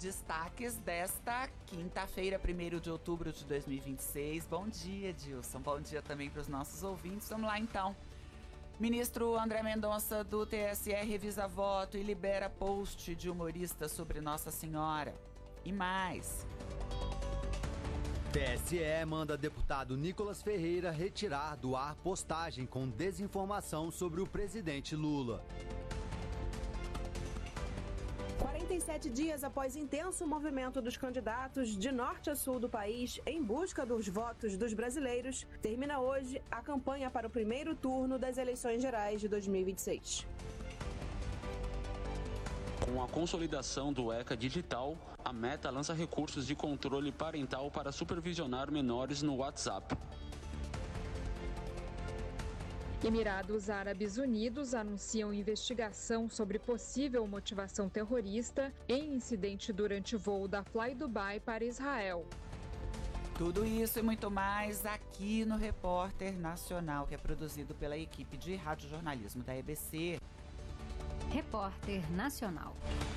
Destaques desta quinta-feira, 1º de outubro de 2026. Bom dia, Edilson. Bom dia também para os nossos ouvintes. Vamos lá, então. Ministro André Mendonça, do TSE, revisa voto e libera post de humorista sobre Nossa Senhora. E mais. TSE manda deputado Nicolas Ferreira retirar do ar postagem com desinformação sobre o presidente Lula. 47 dias após intenso movimento dos candidatos de norte a sul do país em busca dos votos dos brasileiros, termina hoje a campanha para o primeiro turno das eleições gerais de 2026. Com a consolidação do ECA digital, a Meta lança recursos de controle parental para supervisionar menores no WhatsApp. Emirados Árabes Unidos anunciam investigação sobre possível motivação terrorista em incidente durante voo da Fly Dubai para Israel. Tudo isso e muito mais aqui no Repórter Nacional, que é produzido pela equipe de radiojornalismo da EBC. Repórter Nacional.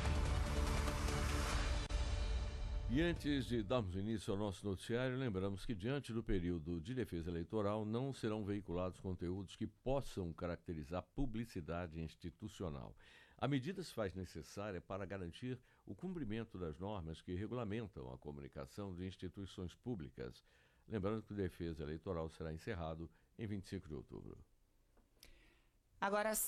E antes de darmos início ao nosso noticiário, lembramos que, diante do período de defesa eleitoral, não serão veiculados conteúdos que possam caracterizar publicidade institucional. A medida se faz necessária para garantir o cumprimento das normas que regulamentam a comunicação de instituições públicas. Lembrando que a defesa eleitoral será encerrado em 25 de outubro. Agora, às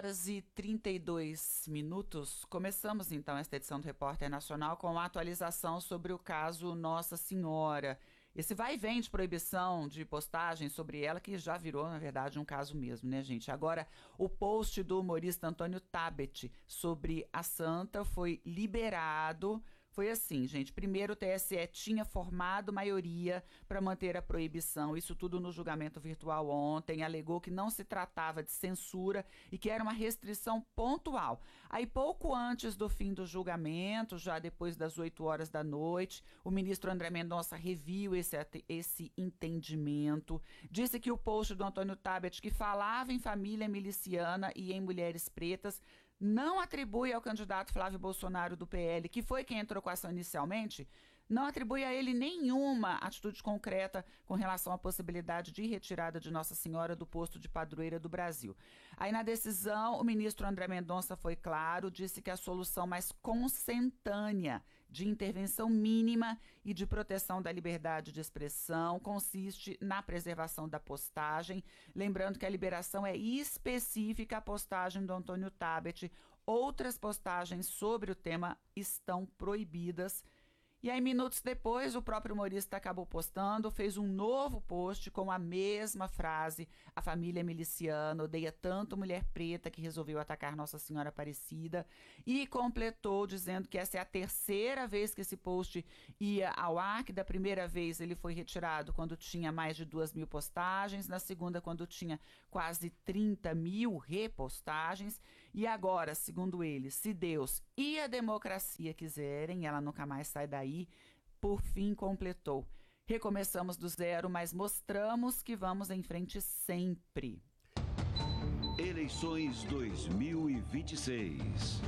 7h32, começamos então esta edição do Repórter Nacional com a atualização sobre o caso Nossa Senhora. Esse vai e vem de proibição de postagem sobre ela, que já virou, na verdade, um caso mesmo, né, gente? Agora, o post do humorista Antônio Tabet sobre a santa foi liberado. Foi assim, gente. Primeiro, o TSE tinha formado maioria para manter a proibição. Isso tudo no julgamento virtual ontem. Alegou que não se tratava de censura e que era uma restrição pontual. Aí, pouco antes do fim do julgamento, já depois das 8 horas da noite, o ministro André Mendonça reviu esse entendimento. Disse que o post do Antônio Tabet, que falava em família miliciana e em mulheres pretas, não atribui ao candidato Flávio Bolsonaro do PL, que foi quem entrou com a ação inicialmente, não atribui a ele nenhuma atitude concreta com relação à possibilidade de retirada de Nossa Senhora do posto de padroeira do Brasil. Aí, na decisão, o ministro André Mendonça foi claro, disse que a solução mais consentânea de intervenção mínima e de proteção da liberdade de expressão consiste na preservação da postagem, lembrando que a liberação é específica à postagem do Antônio Tabet. Outras postagens sobre o tema estão proibidas. E aí, minutos depois, o próprio humorista acabou postando, fez um novo post com a mesma frase: a família miliciana odeia tanto mulher preta que resolveu atacar Nossa Senhora Aparecida, e completou dizendo que essa é a terceira vez que esse post ia ao ar, que da primeira vez ele foi retirado quando tinha mais de 2.000 postagens, na segunda quando tinha quase 30.000 repostagens, e agora, segundo ele, se Deus e a democracia quiserem, ela nunca mais sai daí. Por fim, completou: recomeçamos do zero, mas mostramos que vamos em frente sempre. Eleições 2026.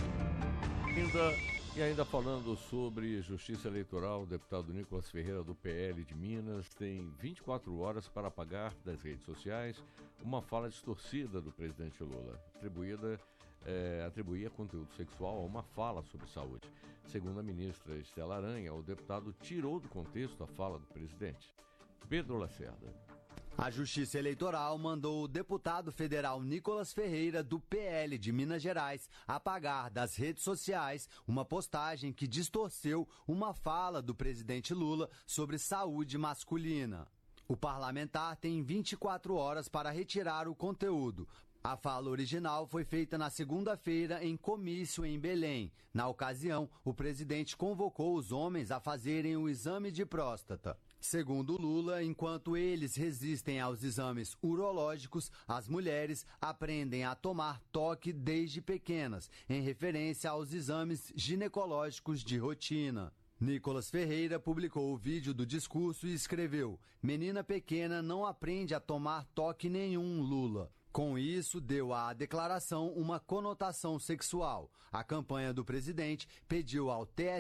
Ainda falando sobre justiça eleitoral, o deputado Nicolas Ferreira, do PL de Minas, tem 24 horas para apagar das redes sociais uma fala distorcida do presidente Lula, atribuía conteúdo sexual a uma fala sobre saúde. Segundo a ministra Estela Aranha, o deputado tirou do contexto a fala do presidente. Pedro Lacerda. A Justiça Eleitoral mandou o deputado federal Nicolas Ferreira, do PL de Minas Gerais, apagar das redes sociais uma postagem que distorceu uma fala do presidente Lula sobre saúde masculina. O parlamentar tem 24 horas para retirar o conteúdo. A fala original foi feita na segunda-feira em comício em Belém. Na ocasião, o presidente convocou os homens a fazerem o exame de próstata. Segundo Lula, enquanto eles resistem aos exames urológicos, as mulheres aprendem a tomar toque desde pequenas, em referência aos exames ginecológicos de rotina. Nicolas Ferreira publicou o vídeo do discurso e escreveu: "Menina pequena não aprende a tomar toque nenhum, Lula." Com isso, deu à declaração uma conotação sexual. A campanha do presidente pediu ao TSE